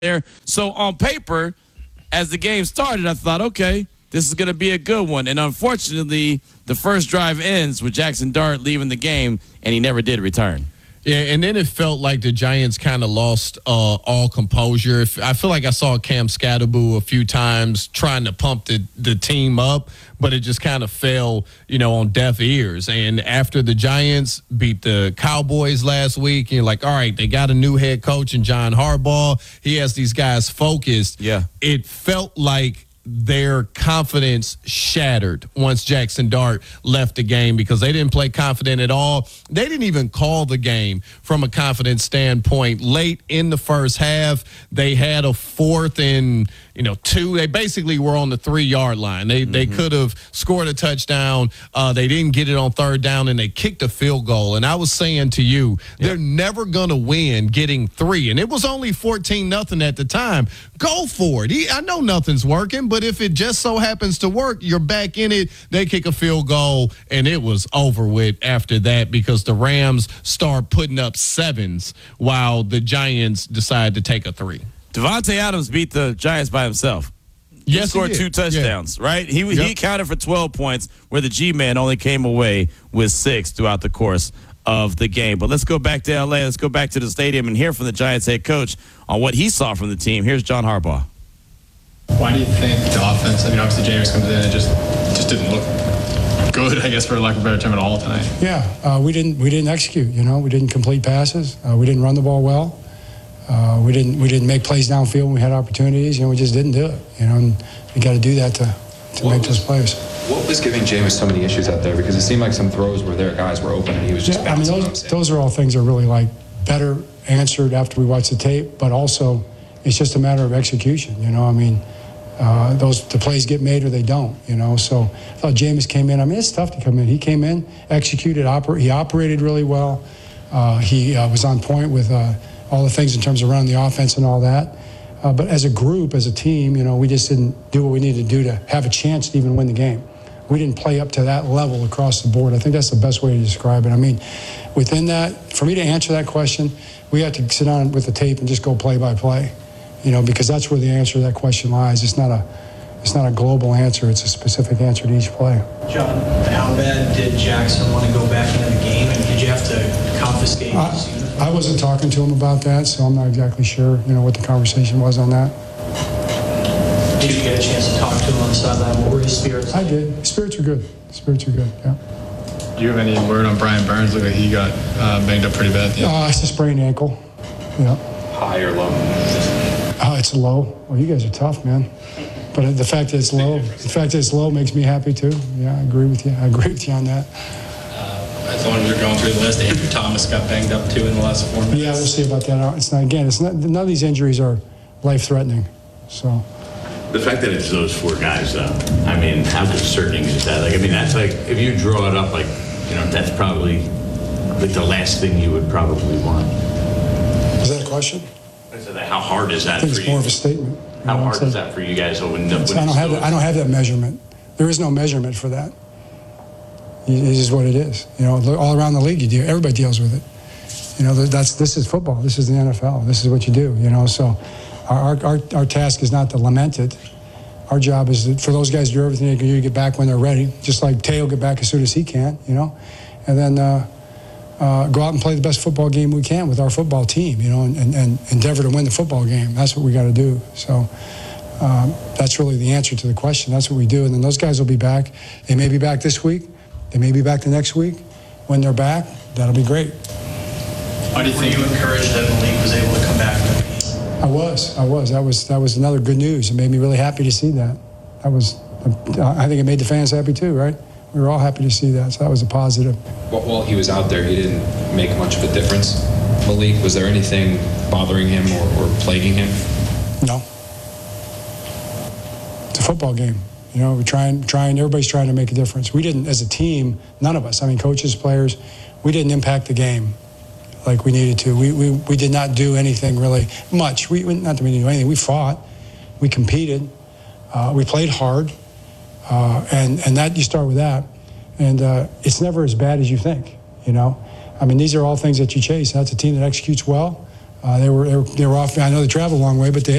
there. So on paper, as the game started, I thought, okay, this is going to be a good one. And unfortunately, the first drive ends with Jackson Dart leaving the game, and he never did return. Yeah, and then it felt like the Giants kind of lost all composure. I feel like I saw Cam Scatterboo a few times trying to pump the team up, but it just kind of fell, on deaf ears. And after the Giants beat the Cowboys last week, you're like, all right, they got a new head coach in John Harbaugh. He has these guys focused. Yeah. It felt like their confidence shattered once Jackson Dart left the game because they didn't play confident at all. They didn't even call the game from a confidence standpoint. Late in the first half, they had a 4th and 2. They basically were on the 3-yard line. They could have scored a touchdown. They didn't get it on 3rd down, and they kicked a field goal. And I was saying to you, they're never going to win getting 3. And it was only 14-0 at the time. Go for it. I know nothing's working, but if it just so happens to work, you're back in it. They kick a field goal, and it was over with after that because the Rams start putting up 7s while the Giants decide to take a 3. Devontae Adams beat the Giants by himself. He scored 2 touchdowns, right? He accounted for 12 points, where the G-Man only came away with 6 throughout the course of the game. But let's go back to L.A. Let's go back to the stadium and hear from the Giants head coach on what he saw from the team. Here's John Harbaugh. Why do you think the offense, obviously Jameis comes in and it just didn't look good, I guess, for lack of a better term, at all tonight? Yeah, we didn't execute, we didn't complete passes. We didn't run the ball well. We didn't make plays downfield when we had opportunities. We just didn't do it. And we got to do that to make those plays. What was giving Jameis so many issues out there? Because it seemed like some throws where their guys were open and he was just bouncing. Those are all things that are really better answered after we watch the tape, but also it's just a matter of execution. The plays get made or they don't. So I thought Jameis came in. It's tough to come in. He came in, executed, he operated really well. He was on point with all the things in terms of running the offense and all that. But as a group, as a team, we just didn't do what we needed to do to have a chance to even win the game. We didn't play up to that level across the board. I think that's the best way to describe it. Within that, for me to answer that question, we have to sit down with the tape and just go play by play, because that's where the answer to that question lies. It's not a global answer. It's a specific answer to each play. John, how bad did Jackson want to go back into the game, and did you have to confiscate his uniform? I wasn't talking to him about that, so I'm not exactly sure, what the conversation was on that. Did you get a chance to talk to him on the sideline? What were his spirits? I did. Spirits are good. Yeah. Do you have any word on Brian Burns? Looked like he got banged up pretty bad. It's a sprained ankle. Yeah. High or low? It's low. Well, you guys are tough, man. But the fact that it's low, makes me happy too. Yeah, I agree with you. On that. As long as you're going through the list, Andrew Thomas got banged up too in the last 4 minutes. Yeah, we'll see about that. None of these injuries are life-threatening. So. The fact that it's those 4 guys, how concerning is that? That's if you draw it up, that's probably the last thing you would probably want. Is that a question? How hard is that I think for it's you? more of a statement. How hard is that for you guys? I don't have that measurement. There is no measurement for that. It is what it is. All around the league, everybody deals with it. This is football. This is the NFL. This is what you do. So our task is not to lament it. Our job is for those guys to do everything they can do to get back when they're ready. Just like Tay will get back as soon as he can. And then go out and play the best football game we can with our football team. And endeavor to win the football game. That's what we got to do. So. That's really the answer to the question. That's what we do. And then those guys will be back. They may be back this week. They may be back the next week. When they're back, that'll be great. Were you encouraged that Malik was able to come back? I was. That was another good news. It made me really happy to see that. I think it made the fans happy too, right? We were all happy to see that. So that was a positive. While he was out there, he didn't make much of a difference. Malik, was there anything bothering him or plaguing him? No. It's a football game. We're trying. Everybody's trying to make a difference. We didn't, as a team, none of us. Coaches, players, we didn't impact the game like we needed to. We did not do anything really much. Not that we didn't do anything. We fought. We competed. We played hard. And that you start with that. And it's never as bad as you think. These are all things that you chase. That's a team that executes well. They were off. I know they travel a long way, but they